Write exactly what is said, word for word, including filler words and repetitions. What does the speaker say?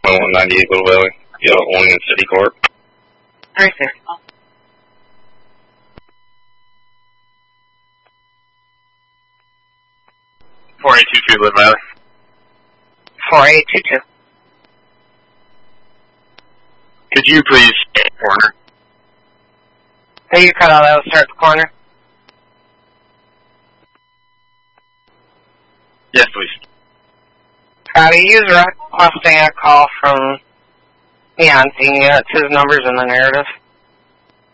one ninety-eight Little Valley. Yeah, one in City Court. Right there. four eight two two Little Valley. four eight two two. Could you please start the corner? Hey, you cut out, that will start the corner. Yes, please. Copy. User requesting a call from Neon Senior. It's his numbers in the narrative.